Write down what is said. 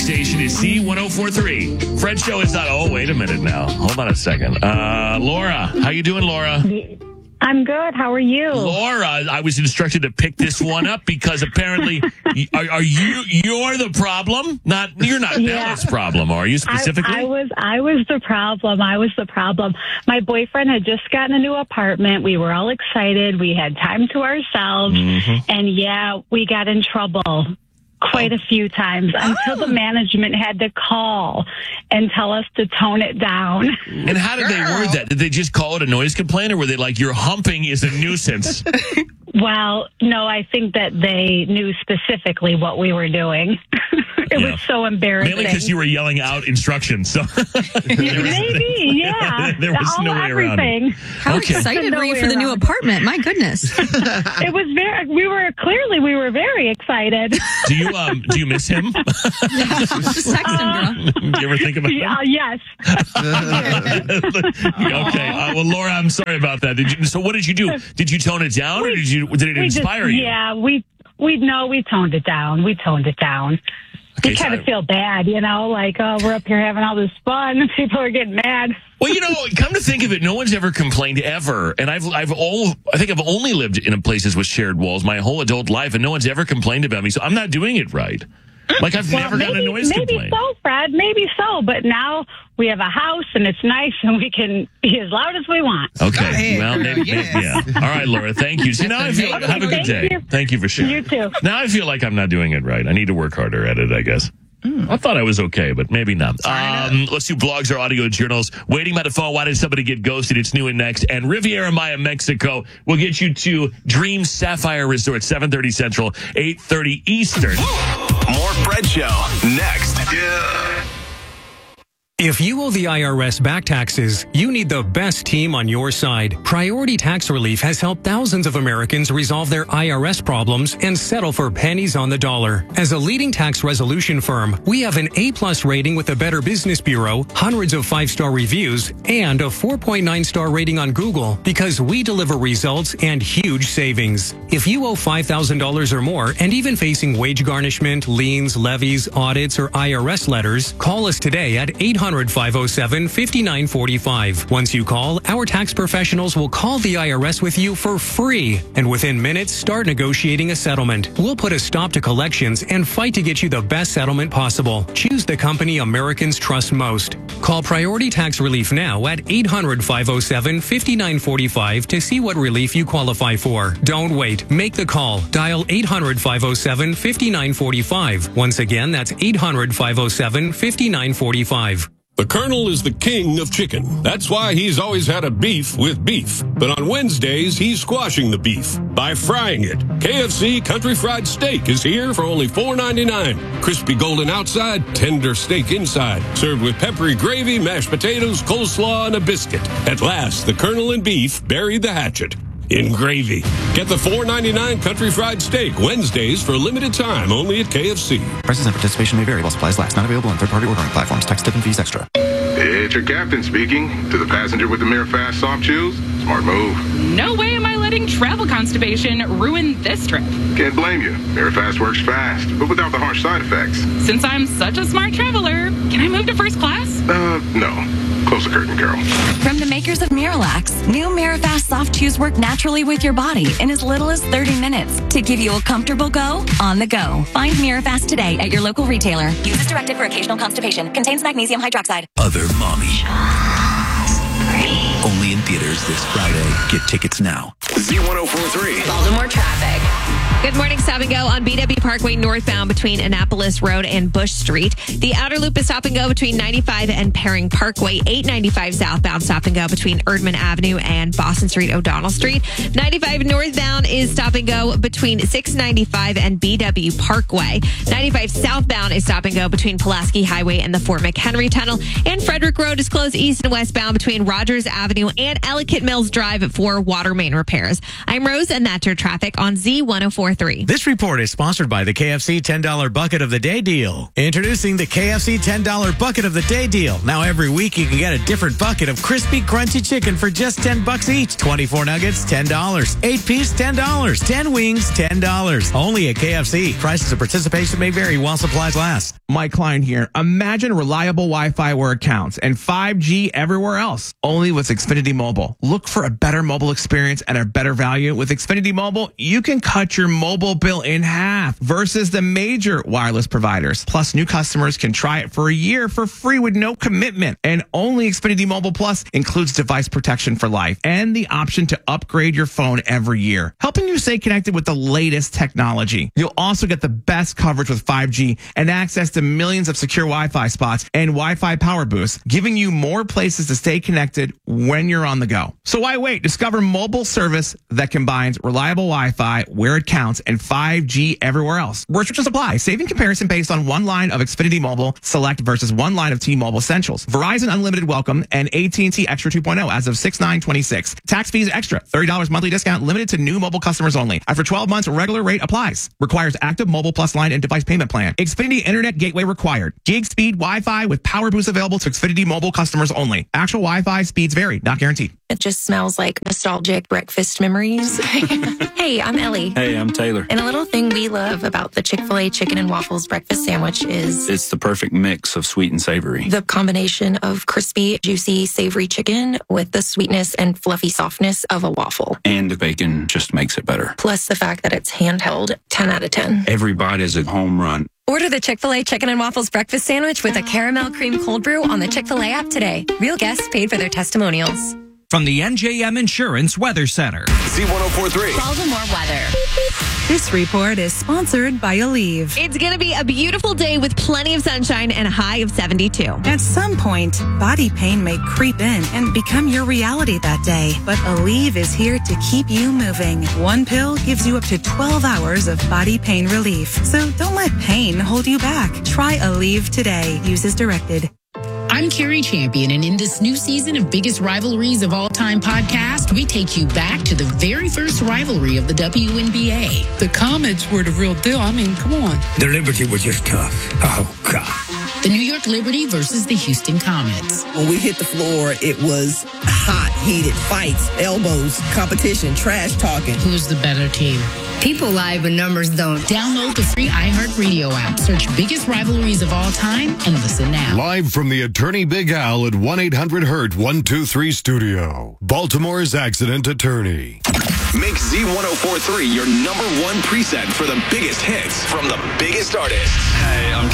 Station is C1043. Fred Show is not. Oh, wait a minute now. Hold on a second. Laura, how you doing, Laura? I'm good. How are you? Laura, I was instructed to pick this one up because apparently, you're the problem? You're not Bella's problem, are you specifically? I was the problem. My boyfriend had just gotten a new apartment. We were all excited. We had time to ourselves, and we got in trouble quite a few times until the management had to call and tell us to tone it down. And how did they word that? Did they just call it a noise complaint, or were they like, your humping is a nuisance? Well, no, I think that they knew specifically what we were doing. It was so embarrassing. Mainly because you were yelling out instructions. So Maybe, yeah. There was no way around it. How excited were you for the new apartment? My goodness. It was we were very excited. Do you miss him? Just text him, girl. Do you ever think about that? Yes. Okay. Well, Laura, I'm sorry about that. So what did you do? Did you tone it down, or did it inspire you? Yeah, we toned it down. Okay, you kind of feel bad, like, oh, we're up here having all this fun. People are getting mad. Well, come to think of it, no one's ever complained ever. And I think I've only lived in places with shared walls my whole adult life, and no one's ever complained about me. So I'm not doing it right. Like, I've never gotten a noise complaint. Maybe so, Fred. Maybe so. But now we have a house, and it's nice, and we can be as loud as we want. Okay. Well, maybe, yeah. All right, Laura. Thank you. See, now I feel. Have a good day. Thank you for sharing. You too. Now I feel like I'm not doing it right. I need to work harder at it, I guess. I thought I was okay, but maybe not. Let's do blogs or audio journals. Waiting by the phone. Why did somebody get ghosted? It's new and next. And Riviera Maya, Mexico will get you to Dream Sapphire Resort, 7:30 Central, 8:30 Eastern. More Fred Show next. If you owe the IRS back taxes, you need the best team on your side. Priority Tax Relief has helped thousands of Americans resolve their IRS problems and settle for pennies on the dollar. As a leading tax resolution firm, we have an A+ rating with the Better Business Bureau, hundreds of 5-star reviews, and a 4.9-star rating on Google because we deliver results and huge savings. If you owe $5,000 or more and even facing wage garnishment, liens, levies, audits, or IRS letters, call us today at 800-507-5945. Once you call, our tax professionals will call the IRS with you for free, and within minutes, start negotiating a settlement. We'll put a stop to collections and fight to get you the best settlement possible. Choose the company Americans trust most. Call Priority Tax Relief now at 800-507-5945 to see what relief you qualify for. Don't wait. Make the call. Dial 800-507-5945. Once again, that's 800-507-5945. The Colonel is the king of chicken. That's why he's always had a beef with beef. But on Wednesdays, he's squashing the beef by frying it. KFC Country Fried Steak is here for only $4.99. Crispy golden outside, tender steak inside. Served with peppery gravy, mashed potatoes, coleslaw, and a biscuit. At last, the Colonel and beef buried the hatchet in gravy. Get the $4.99 Country Fried Steak Wednesdays for a limited time only at KFC. Prices and participation may vary while supplies last. Not available on third-party ordering platforms. Tax, tip, and fees extra. It's your captain speaking. To the passenger with the Mirror Fast Soft Chews, smart move. No way am I letting travel constipation ruin this trip. Can't blame you. Mirror Fast works fast, but without the harsh side effects. Since I'm such a smart traveler, can I move to first class? No. Close the curtain, girl. From the makers of Miralax, new Mirafast Soft Chews work naturally with your body in as little as 30 minutes to give you a comfortable go on the go. Find Mirafast today at your local retailer. Use as directed for occasional constipation. Contains magnesium hydroxide. Other Mommy. Only in theaters this Friday. Get tickets now. Z1043. Baltimore traffic. Good morning, stop and go on BW Parkway northbound between Annapolis Road and Bush Street. The outer loop is stop and go between 95 and Perring Parkway. 895 southbound stop and go between Erdman Avenue and Boston Street, O'Donnell Street. 95 northbound is stop and go between 695 and BW Parkway. 95 southbound is stop and go between Pulaski Highway and the Fort McHenry Tunnel. And Frederick Road is closed east and westbound between Rogers Avenue and Ellicott Mills Drive for water main repairs. I'm Rose, and that's your traffic on Z104. 94.3. This report is sponsored by the KFC $10 Bucket of the Day deal. Introducing the KFC $10 Bucket of the Day deal. Now every week you can get a different bucket of crispy, crunchy chicken for just $10 each. 24 nuggets, $10. 8-piece, $10. 10 wings, $10. Only at KFC. Prices of participation may vary while supplies last. Mike Klein here. Imagine reliable Wi-Fi where it counts and 5G everywhere else. Only with Xfinity Mobile. Look for a better mobile experience and a better value. With Xfinity Mobile, you can cut your mobile bill in half versus the major wireless providers. Plus, new customers can try it for a year for free with no commitment. And only Xfinity Mobile Plus includes device protection for life and the option to upgrade your phone every year, helping you stay connected with the latest technology. You'll also get the best coverage with 5G and access to millions of secure Wi-Fi spots and Wi-Fi power boosts, giving you more places to stay connected when you're on the go. So why wait? Discover mobile service that combines reliable Wi-Fi where it counts and 5G everywhere else. Restrictions apply. Saving comparison based on one line of Xfinity Mobile Select versus one line of T-Mobile Essentials. Verizon Unlimited Welcome and AT&T Extra 2.0 as of 6/9/26. Tax fees extra. $30 monthly discount limited to new mobile customers only. After 12 months, regular rate applies. Requires active mobile plus line and device payment plan. Xfinity Internet Gateway required. Gig speed Wi-Fi with power boost available to Xfinity Mobile customers only. Actual Wi-Fi speeds vary, not guaranteed. It just smells like nostalgic breakfast memories. Hey, I'm Ellie. Hey, I'm Taylor. And a little thing we love about the Chick-fil-A chicken and waffles breakfast sandwich is It's the perfect mix of sweet and savory. the combination of crispy, juicy, savory chicken with the sweetness and fluffy softness of a waffle. And the bacon just makes it better. Plus the fact that it's handheld, 10 out of 10. Every bite is a home run. Order the Chick-fil-A Chicken and Waffles breakfast sandwich with a caramel cream cold brew on the Chick-fil-A app today. Real guests paid for their testimonials. From the NJM Insurance Weather Center. Z1043. Baltimore weather. This report is sponsored by Aleve. It's going to be a beautiful day with plenty of sunshine and a high of 72. At some point, body pain may creep in and become your reality that day. But Aleve is here to keep you moving. One pill gives you up to 12 hours of body pain relief. So don't let pain hold you back. Try Aleve today. Use as directed. I'm Carrie Champion, and in this new season of Biggest Rivalries of All Time podcast, we take you back to the very first rivalry of the WNBA. The Comets were the real deal. I mean, come on. The Liberty was just tough. Oh, God. The New York Liberty versus the Houston Comets. When we hit the floor, it was hot, heated fights, elbows, competition, trash talking. Who's the better team? People lie, but numbers don't. Download the free iHeartRadio app. Search Biggest Rivalries of All Time and listen now. Live from the attorney Big Al at 1-800-HURT-123 studio. Baltimore's accident attorney. Make Z1043 your #1 preset for the biggest hits from the biggest artists. Hey, I'm